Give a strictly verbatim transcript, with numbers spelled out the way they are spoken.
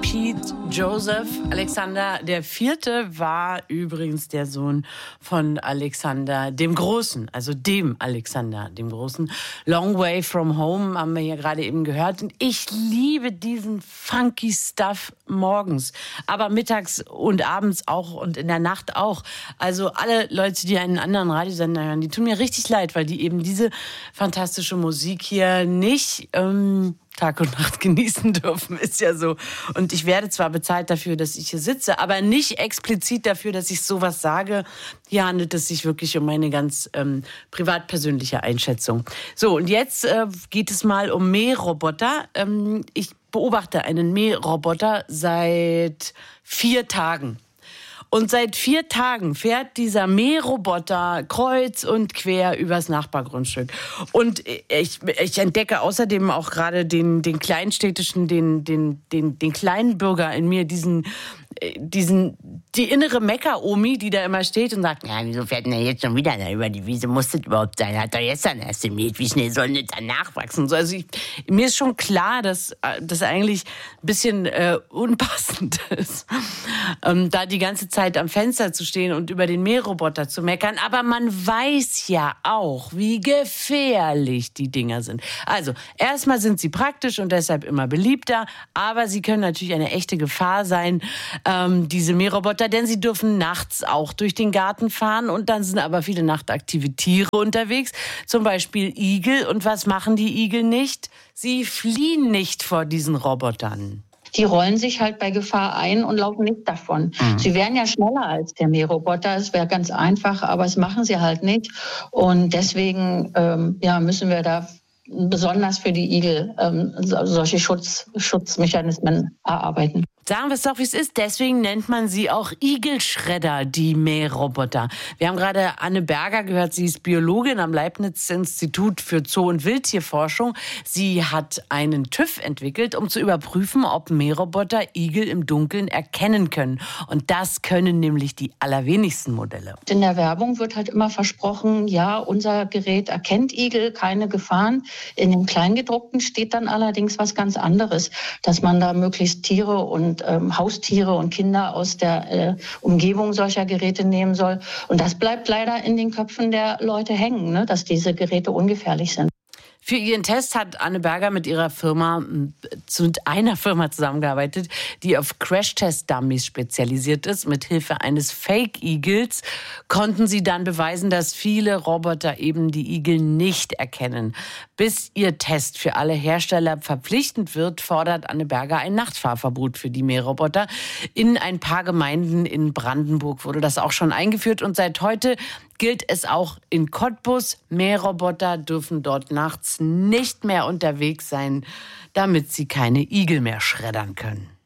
Pete Joseph. Alexander der Vierte war übrigens der Sohn von Alexander dem Großen, also dem Alexander dem Großen. Long Way From Home haben wir hier gerade eben gehört. Und ich liebe diesen funky Stuff morgens, aber mittags und abends auch und in der Nacht auch. Also alle Leute, die einen anderen Radiosender hören, die tun mir richtig leid, weil die eben diese fantastische Musik hier nicht ähm, Tag und Nacht genießen dürfen, ist ja so. Und ich werde zwar bezahlt dafür, dass ich hier sitze, aber nicht explizit dafür, dass ich sowas sage. Hier handelt es sich wirklich um meine ganz ähm, privat-persönliche Einschätzung. So, und jetzt äh, geht es mal um Mähroboter. Ähm, ich beobachte einen Mähroboter seit vier Tagen. Und seit vier Tagen fährt dieser Mähroboter kreuz und quer übers Nachbargrundstück. Und ich, ich entdecke außerdem auch gerade den, den kleinstädtischen, den, den, den, den kleinen Bürger in mir, diesen, diesen, die innere Mecker-Omi, die da immer steht und sagt, ja, wieso fährt denn der jetzt schon wieder da über die Wiese? Muss das überhaupt sein? Hat er jetzt dann erst gemäht? Wie schnell soll das dann nachwachsen? So, also ich, mir ist schon klar, dass das eigentlich ein bisschen äh, unpassend ist, ähm, da die ganze Zeit am Fenster zu stehen und über den Mähroboter zu meckern. Aber man weiß ja auch, wie gefährlich die Dinger sind. Also, erstmal sind sie praktisch und deshalb immer beliebter, aber sie können natürlich eine echte Gefahr sein, ähm, diese Mähroboter, denn sie dürfen nachts auch durch den Garten fahren und dann sind aber viele nachtaktive Tiere unterwegs, zum Beispiel Igel. Und was machen die Igel nicht? Sie fliehen nicht vor diesen Robotern. Die rollen sich halt bei Gefahr ein und laufen nicht davon. Mhm. Sie wären ja schneller als der Mähroboter. Es wäre ganz einfach, aber das machen sie halt nicht. Und deswegen ähm, ja, müssen wir da besonders für die Igel ähm, solche Schutz, Schutzmechanismen erarbeiten. Sagen wir es doch, wie es ist. Deswegen nennt man sie auch Igelschredder, die Mähroboter. Wir haben gerade Anne Berger gehört. Sie ist Biologin am Leibniz-Institut für Zoo- und Wildtierforschung. Sie hat einen TÜV entwickelt, um zu überprüfen, ob Mähroboter Igel im Dunkeln erkennen können. Und das können nämlich die allerwenigsten Modelle. In der Werbung wird halt immer versprochen, ja, unser Gerät erkennt Igel, keine Gefahren. In dem Kleingedruckten steht dann allerdings was ganz anderes, dass man da möglichst Tiere und ähm, Haustiere und Kinder aus der äh, Umgebung solcher Geräte nehmen soll. Und das bleibt leider in den Köpfen der Leute hängen, ne, dass diese Geräte ungefährlich sind. Für ihren Test hat Anne Berger mit ihrer Firma, zu einer Firma zusammengearbeitet, die auf Crash-Test-Dummies spezialisiert ist. Mit Hilfe eines Fake-Igels konnten sie dann beweisen, dass viele Roboter eben die Igel nicht erkennen. Bis ihr Test für alle Hersteller verpflichtend wird, fordert Anne Berger ein Nachtfahrverbot für die Mähroboter. In ein paar Gemeinden in Brandenburg wurde das auch schon eingeführt und seit heute gilt es auch in Cottbus. Mähroboter dürfen dort nachts nicht mehr unterwegs sein, damit sie keine Igel mehr schreddern können.